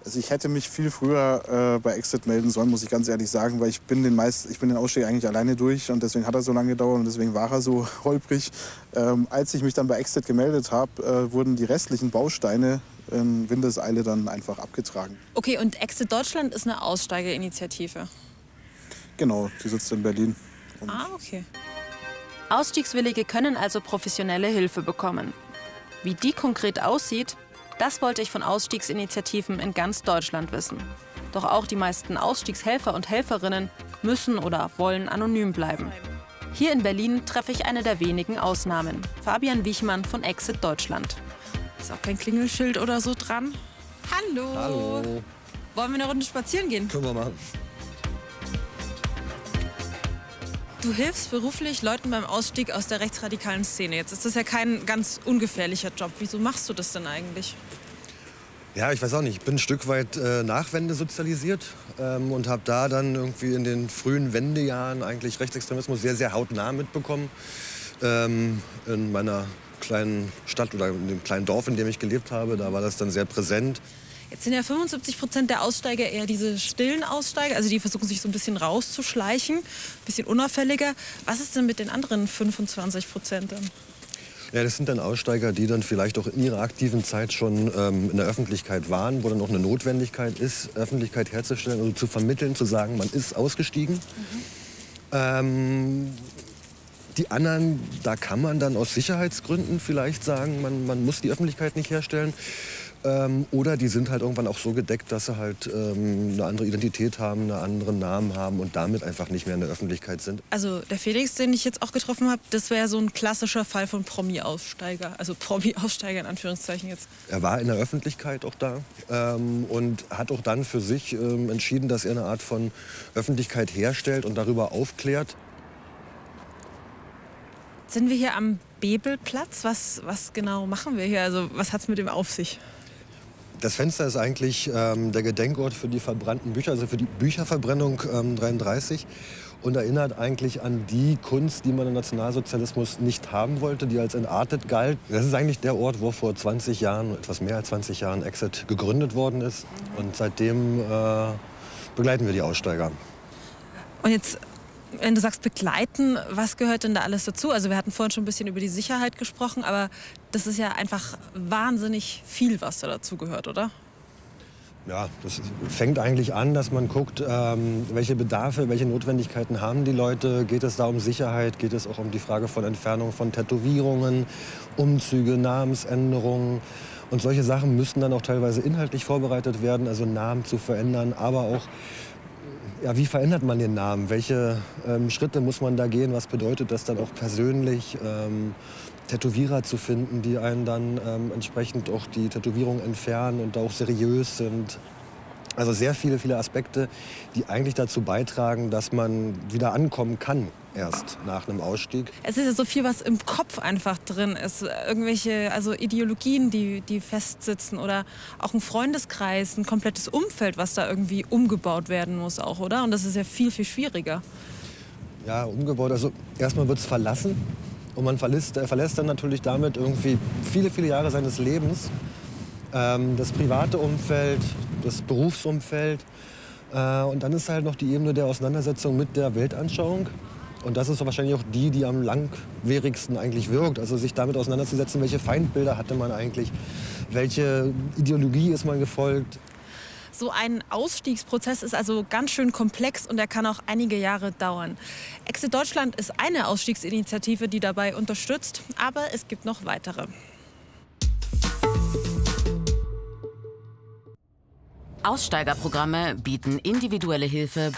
Also ich hätte mich viel früher bei Exit melden sollen, muss ich ganz ehrlich sagen, weil ich bin den Ausstieg eigentlich alleine durch und deswegen hat er so lange gedauert und deswegen war er so holprig. Als ich mich dann bei Exit gemeldet habe, wurden die restlichen Bausteine in Windeseile dann einfach abgetragen. Okay, und Exit Deutschland ist eine Aussteigerinitiative? Genau, die sitzt in Berlin. Okay. Ausstiegswillige können also professionelle Hilfe bekommen. Wie die konkret aussieht, das wollte ich von Ausstiegsinitiativen in ganz Deutschland wissen. Doch auch die meisten Ausstiegshelfer und Helferinnen müssen oder wollen anonym bleiben. Hier in Berlin treffe ich eine der wenigen Ausnahmen. Fabian Wichmann von Exit Deutschland. Ist auch kein Klingelschild oder so dran? Hallo. Hallo. Wollen wir eine Runde spazieren gehen? Können wir machen. Du hilfst beruflich Leuten beim Ausstieg aus der rechtsradikalen Szene. Jetzt ist das ja kein ganz ungefährlicher Job. Wieso machst du das denn eigentlich? Ja, ich weiß auch nicht. Ich bin ein Stück weit Nachwende sozialisiert und habe da dann irgendwie in den frühen Wendejahren eigentlich Rechtsextremismus sehr, sehr hautnah mitbekommen. In meiner kleinen Stadt oder in dem kleinen Dorf, in dem ich gelebt habe, da war das dann sehr präsent. Jetzt sind ja 75% der Aussteiger eher diese stillen Aussteiger, also die versuchen sich so ein bisschen rauszuschleichen, ein bisschen unauffälliger. Was ist denn mit den anderen 25% dann? Ja, das sind dann Aussteiger, die dann vielleicht auch in ihrer aktiven Zeit schon in der Öffentlichkeit waren, wo dann auch eine Notwendigkeit ist, Öffentlichkeit herzustellen, also zu vermitteln, zu sagen, man ist ausgestiegen. Die anderen, da kann man dann aus Sicherheitsgründen vielleicht sagen, man muss die Öffentlichkeit nicht herstellen. Oder die sind halt irgendwann auch so gedeckt, dass sie halt eine andere Identität haben, einen anderen Namen haben und damit einfach nicht mehr in der Öffentlichkeit sind. Also der Felix, den ich jetzt auch getroffen habe, das wäre so ein klassischer Fall von Promi-Aussteiger. Also Promi-Aussteiger in Anführungszeichen jetzt. Er war in der Öffentlichkeit auch da und hat auch dann für sich entschieden, dass er eine Art von Öffentlichkeit herstellt und darüber aufklärt. Sind wir hier am Bebelplatz? Was genau machen wir hier? Also was hat es mit dem auf sich? Das Fenster ist eigentlich der Gedenkort für die verbrannten Bücher, also für die Bücherverbrennung 1933 und erinnert eigentlich an die Kunst, die man im Nationalsozialismus nicht haben wollte, die als entartet galt. Das ist eigentlich der Ort, wo vor 20 Jahren, etwas mehr als 20 Jahren, Exit gegründet worden ist. Und seitdem begleiten wir die Aussteiger. Und jetzt, wenn du sagst begleiten, was gehört denn da alles dazu? Also wir hatten vorhin schon ein bisschen über die Sicherheit gesprochen, aber das ist ja einfach wahnsinnig viel, was da dazu gehört, oder? Ja, das fängt eigentlich an, dass man guckt, welche Bedarfe, welche Notwendigkeiten haben die Leute. Geht es da um Sicherheit? Geht es auch um die Frage von Entfernung von Tätowierungen, Umzüge, Namensänderungen? Und solche Sachen müssen dann auch teilweise inhaltlich vorbereitet werden, also Namen zu verändern, aber auch ja, wie verändert man den Namen? Welche Schritte muss man da gehen? Was bedeutet das dann auch persönlich? Tätowierer zu finden, die einen dann entsprechend auch die Tätowierung entfernen und auch seriös sind. Also sehr viele, viele Aspekte, die eigentlich dazu beitragen, dass man wieder ankommen kann erst nach einem Ausstieg. Es ist ja so viel, was im Kopf einfach drin ist. Irgendwelche Ideologien, die festsitzen oder auch ein Freundeskreis, ein komplettes Umfeld, was da irgendwie umgebaut werden muss auch, oder? Und das ist ja viel, viel schwieriger. Ja, umgebaut. Also erstmal wird es verlassen und man verlässt dann natürlich damit irgendwie viele, viele Jahre seines Lebens. Das private Umfeld, das Berufsumfeld. Und dann ist halt noch die Ebene der Auseinandersetzung mit der Weltanschauung. Und das ist wahrscheinlich auch die am langwierigsten eigentlich wirkt. Also sich damit auseinanderzusetzen, welche Feindbilder hatte man eigentlich, welche Ideologie ist man gefolgt. So ein Ausstiegsprozess ist also ganz schön komplex und er kann auch einige Jahre dauern. Exit Deutschland ist eine Ausstiegsinitiative, die dabei unterstützt, aber es gibt noch weitere. Aussteigerprogramme bieten individuelle Hilfe